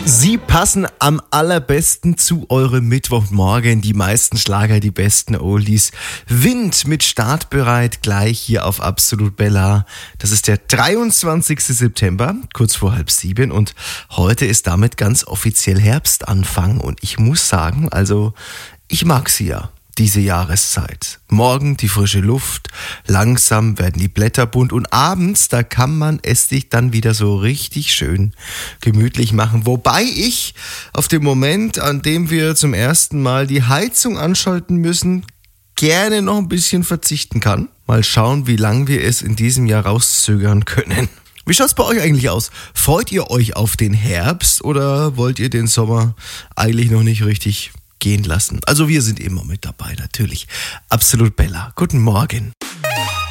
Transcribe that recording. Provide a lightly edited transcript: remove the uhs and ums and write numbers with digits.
Sie passen am allerbesten zu eurem Mittwochmorgen. Die meisten Schlager, die besten Oldies. Wind mit Startbereit gleich hier auf Absolut Bella. Das ist der 23. September, kurz vor 6:30. Und heute ist damit ganz offiziell Herbstanfang. Und ich muss sagen, also ich mag sie ja. Diese Jahreszeit. Morgen die frische Luft, langsam werden die Blätter bunt und abends, da kann man es sich dann wieder so richtig schön gemütlich machen. Wobei ich auf den Moment, an dem wir zum ersten Mal die Heizung anschalten müssen, gerne noch ein bisschen verzichten kann. Mal schauen, wie lange wir es in diesem Jahr rauszögern können. Wie schaut's bei euch eigentlich aus? Freut ihr euch auf den Herbst oder wollt ihr den Sommer eigentlich noch nicht richtig gehen lassen? Also wir sind immer mit dabei, natürlich. Absolut Bella. Guten Morgen.